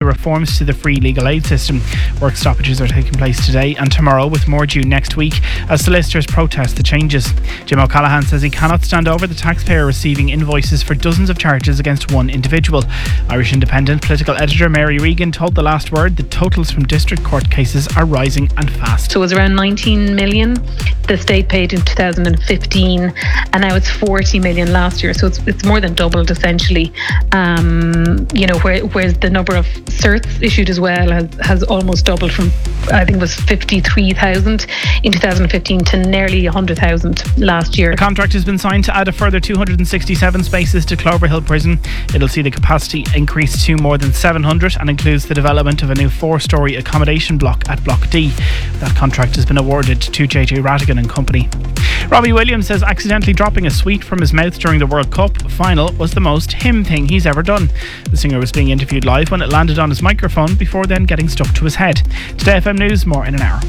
reforms to the free legal aid system. Work stoppages are taking place today and tomorrow, with more due next week as solicitors protest the changes. Jim O'Callaghan says he cannot stand over the taxpayer receiving invoices for dozens of charges against one individual. Irish Independent political editor Mary Regan told The Last Word the totals from district court cases are rising and fast. So it was around 19 million the state paid in 2015, and now it's 40 million last year. So it's more than doubled essentially. Whereas the number of certs issued as well has almost doubled from, I think it was 53,000 in 2015 to nearly 100,000 last year. The contract has been signed to add a further 267 spaces to Cloverhill Prison. It'll see the capacity increase to more than 700 and includes the development of a new 4-storey accommodation block at Block D. That contract has been awarded to JJ Rattigan and Company. Robbie Williams says accidentally dropping a sweet from his mouth during the World Cup final was the most him thing he's ever done. The singer was being interviewed live when it landed on his microphone before then getting stuck to his head. Today FM News, more in an hour.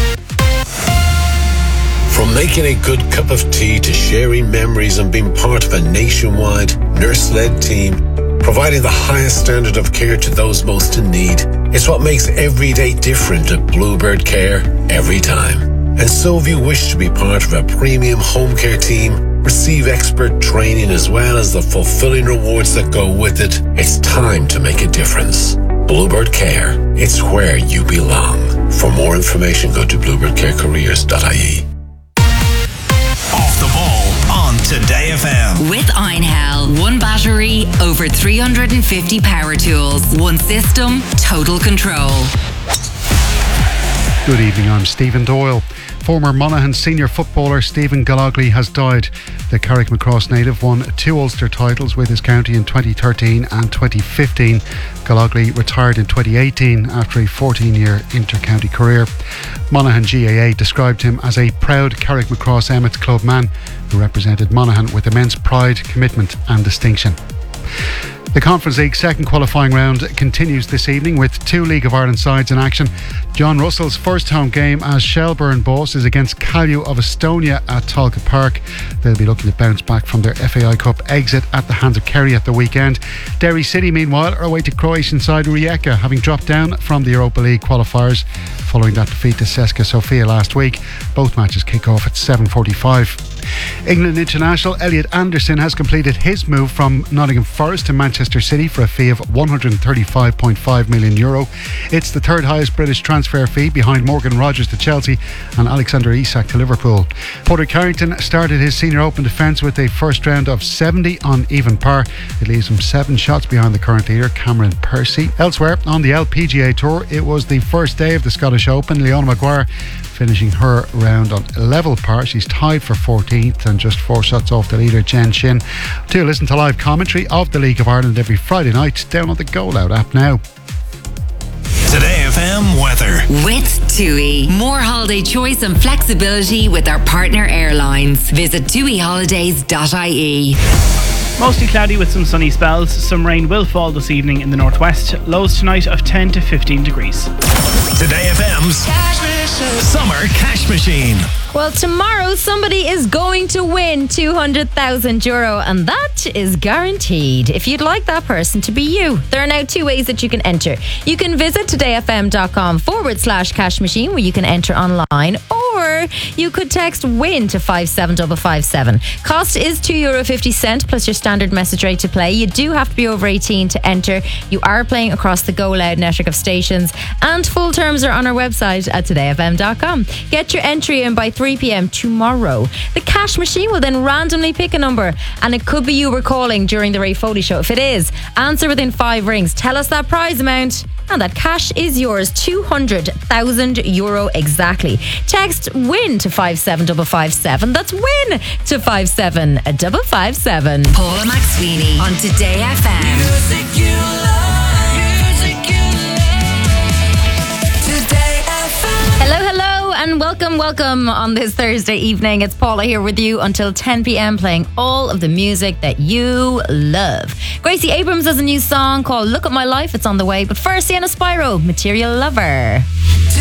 From making a good cup of tea to sharing memories and being part of a nationwide nurse-led team, providing the highest standard of care to those most in need, it's what makes every day different at Bluebird Care every time. And so if you wish to be part of a premium home care team, receive expert training as well as the fulfilling rewards that go with it, it's time to make a difference. Bluebird Care, it's where you belong. For more information, go to bluebirdcarecareers.ie. Off the ball on Today FM. With Einhell, one battery, over 350 power tools, one system, total control. Good evening, I'm Stephen Doyle. Former Monaghan senior footballer Stephen Gallogly has died. The Carrickmacross native won 2 Ulster titles with his county in 2013 and 2015. Gallogly retired in 2018 after a 14-year inter-county career. Monaghan GAA described him as a proud Carrickmacross Emmets Club man who represented Monaghan with immense pride, commitment and distinction. The Conference League second qualifying round continues this evening with 2 League of Ireland sides in action. John Russell's first home game as Shelbourne boss is against Callew of Estonia at Talca Park. They'll be looking to bounce back from their FAI Cup exit at the hands of Kerry at the weekend. Derry City, meanwhile, are away to Croatian side Rijeka, having dropped down from the Europa League qualifiers following that defeat to CSKA Sofia last week. Both matches kick off at 7:45. England international Elliot Anderson has completed his move from Nottingham Forest to Manchester City for a fee of €135.5 million. It's the third highest British transfer fee behind Morgan Rogers to Chelsea and Alexander Isak to Liverpool. Porter Carrington started his senior open defence with a first round of 70 on even par. It leaves him 7 shots behind the current leader Cameron Percy. Elsewhere on the LPGA Tour, it was the first day of the Scottish Open. Leona Maguire finishing her round on level par. She's tied for 14th and just 4 shots off the leader Jen Shin. Do listen to live commentary of the League of Ireland every Friday night down on the Go Loud app now. Today FM weather. With TUI. More holiday choice and flexibility with our partner airlines. Visit tuiholidays.ie. Mostly cloudy with some sunny spells. Some rain will fall this evening in the northwest. Lows tonight of 10 to 15 degrees. Today FM's Summer Cash Machine. Well, tomorrow somebody is going to win €200,000 and that is guaranteed. If you'd like that person to be you, there are now 2 ways that you can enter. You can visit todayfm.com/cash machine where you can enter online, or you could text WIN to 57557. Cost is €2.50 plus your standard message rate to play. You do have to be over 18 to enter. You are playing across the Go Loud network of stations and full terms are on our website at todayfm.com. Get your entry in by 3 p.m. tomorrow. The cash machine will then randomly pick a number and it could be you we're calling during the Ray Foley show. If it is, answer within 5 rings. Tell us that prize amount and that cash is yours, €200,000 exactly. Text WIN to 57557. That's WIN to 57557. Paula McSweeney on Today FM. Music you love, music you love. Today FM. Hello and welcome on this Thursday evening. It's Paula here with you until 10 p.m. playing all of the music that you love. Gracie Abrams has a new song called Look at My Life. It's on the way. But first, Sienna Spyro, Material Lover.